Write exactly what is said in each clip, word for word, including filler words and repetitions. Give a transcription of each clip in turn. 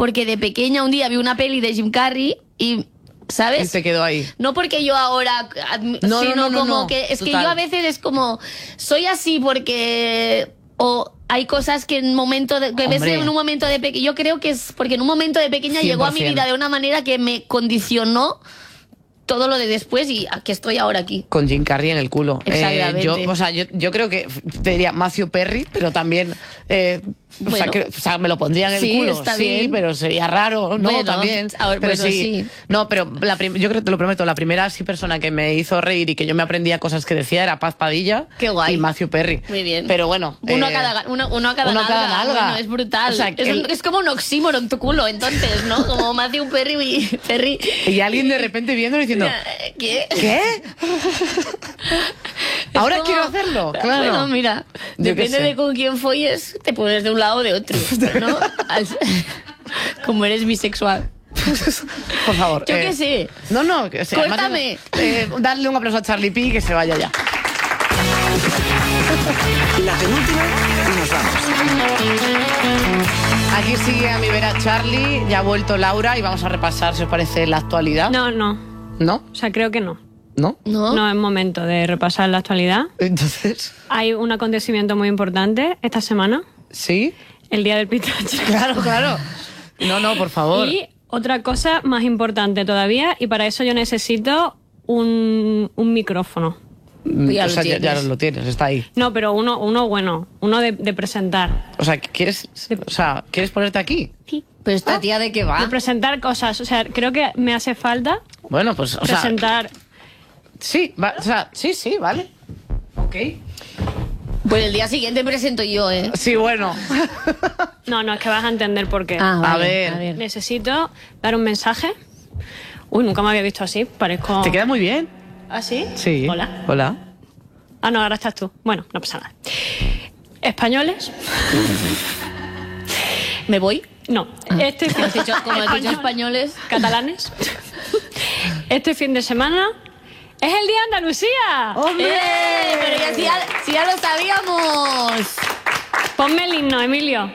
porque de pequeña un día vi una peli de Jim Carrey y... ¿sabes? Y se quedó ahí. No porque yo ahora, no, sino no, no, como no, que es total. que yo a veces es como soy así porque o hay cosas que en momento de, que ves en un momento de pequeña, yo creo que es porque en un momento de pequeña cien por llegó a mi ciento. vida de una manera que me condicionó todo lo de después y aquí estoy ahora aquí. Con Jim Carrey en el culo. Exactamente. Eh, yo, o sea, yo, yo creo que te diría Matthew Perry, pero también... Eh, Bueno. o, sea, que, o sea, me lo pondría en el Sí, culo. está sí, bien. pero sería raro, ¿no? Bueno, también. ahora, pero bueno, sí. sí. No, pero la prim- yo creo que te lo prometo, la primera sí persona que me hizo reír y que yo me aprendía cosas que decía era Paz Padilla. Qué guay. Y Matthew Perry. Muy bien. Pero bueno. Uno, eh, a cada, uno, uno a cada uno a nalga. cada nalga. Bueno, es brutal. O sea, es, el- un- es como un oxímoro en tu culo, entonces, ¿no? Como Matthew Perry y Perry. Y alguien de repente viendo y diciendo, ¿Qué? ¿qué? Ahora como- quiero hacerlo, claro. Bueno, mira, Yo qué depende sé. de con quién folles, te pones de un lado o de otro, ¿no? Al- Como eres bisexual. Por favor. Yo eh, qué sé. No, no. Que, o sea, además, Córtame. eh, darle un aplauso a Charlie P que se vaya ya. La penúltima y nos vamos. Aquí sigue a mi vera Charlie, ya ha vuelto Laura y vamos a repasar, si os parece, la actualidad. No, no. ¿No? O sea, creo que no. ¿No? ¿No? No es momento de repasar la actualidad. Entonces, Hay un acontecimiento muy importante esta semana, ¿sí? el Día del Pistacho. Claro, claro. No, no, por favor. Y otra cosa más importante todavía, y para eso yo necesito un, un micrófono. Mm, Ya o lo sea, ya, ya tienes. lo tienes, está ahí. No, pero uno, uno bueno, uno de, de presentar. O sea, ¿quieres, o sea, ¿quieres ponerte aquí? Sí. Pero esta tía, ¿de qué va? De presentar cosas. O sea, creo que me hace falta Bueno, pues, o sea, presentar. sí, va- o sea, sí, sí, vale. Ok. Pues el día siguiente presento yo, ¿eh? Sí, bueno. No, no, es que vas a entender por qué. Ah, A vale, ver. a ver. Necesito dar un mensaje. Uy, nunca me había visto así. Parezco. ¿Te queda muy bien? ¿Ah, sí? Sí. Hola. Hola. Ah, no, ahora estás tú. Bueno, no pasa nada. Españoles. ¿Me voy? No. Este fin Como has dicho, como has dicho españoles. Catalanes. Este fin de semana es el Día de Andalucía. ¡Hombre! ¡Eh! Pero ya, si, ya, si ya lo sabíamos. Ponme el himno, Emilio.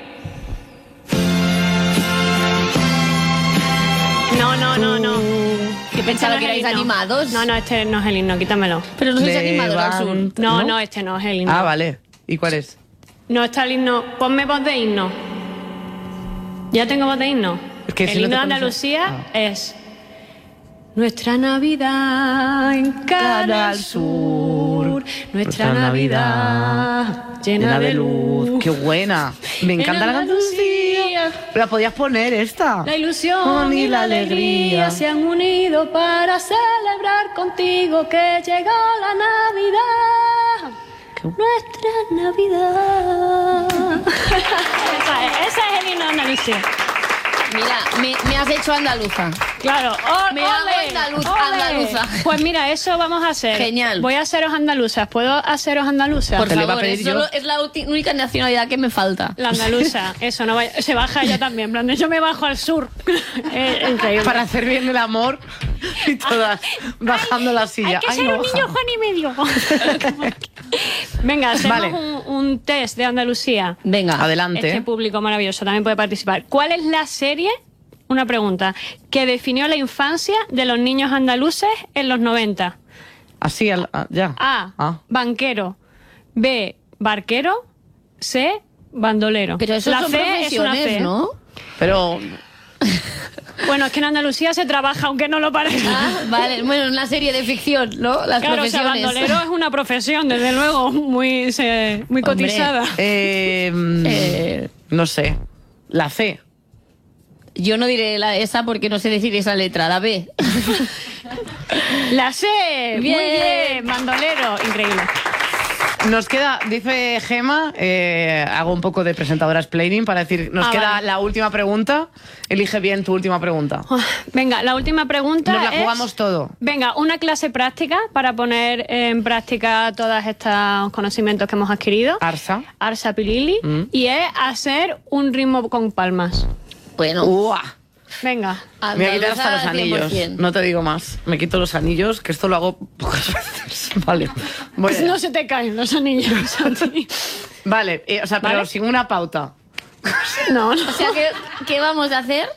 No, no, no, no. Que pensaba Este que no es erais el himno. animados. No, no, este no es el himno, quítamelo. Pero no sois animados al sur. Levan- No, no, este no es el himno. Ah, vale. ¿Y cuál es? No está el himno. Ponme voz de himno. Ya tengo voz de himno. Es que el si no himno te de pones a- Andalucía Ah. es nuestra Navidad en Canal Sur, nuestra Navidad llena de luz. ¡Qué buena! Me encanta En la canción. La podías poner esta. La ilusión y la alegría se han unido para celebrar contigo que llegó la Navidad. Qué- Nuestra Navidad. esa, es, esa es el himno de Andalucía. Mira, me, me has hecho andaluza. Claro. ¡Oh, Me hago ole! andaluz- ¡Ole! andaluza. Pues mira, eso vamos a hacer. Genial. Voy a haceros andaluzas. ¿Puedo haceros andaluzas? Por Te lo iba a favor, pedir es, yo. solo- es la ulti- única nacionalidad que me falta. La andaluza. Eso, no vaya- se baja ella también. En plan, de, yo me bajo al sur. Eh, increíble. Para hacer bien el amor y todas bajando la silla. Hay que Ay, ser no, un niño baja. Juan y medio. Venga, hacemos Vale. un, un test de Andalucía. Venga, Adelante. Este público maravilloso también puede participar. ¿Cuál es la serie, una pregunta, que definió la infancia de los niños andaluces en los noventa? Así, al- ah, ya. A, Ah. banquero. B, barquero. C, bandolero. Pero eso la son C es una profesiones, C. ¿no? Pero Bueno, es que en Andalucía se trabaja, aunque no lo parezca. Ah, vale. Bueno, una serie de ficción, ¿no? Las Claro, o sea, profesiones. bandolero es una profesión, desde luego, muy, se- muy Hombre. cotizada. eh, mm, Eh, no sé. La C. yo no diré la esa porque no sé decir esa letra, la B. La C, muy Bien. bien, bandolero, increíble. Nos queda, dice Gema, eh, hago un poco de presentadora explaining para decir, nos Ah, queda vale. la última pregunta. Elige bien tu última pregunta. Ah, Venga, la última pregunta Nos la es- jugamos todo. Venga, una clase práctica para poner en práctica todos estos conocimientos que hemos adquirido. Arsa. Arsa Pilili. Mm. Y es hacer un ritmo con palmas. Bueno, ¡Uah! Venga. Me voy a quitar hasta los andaluza anillos. cien por ciento. No te digo más. Me quito los anillos, que esto lo hago pocas veces. Vale. Voy allá. No se te caen los anillos a ti. Vale, eh, o sea, pero ¿Vale? sin una pauta. No, no. O sea, ¿qué, ¿qué vamos a hacer?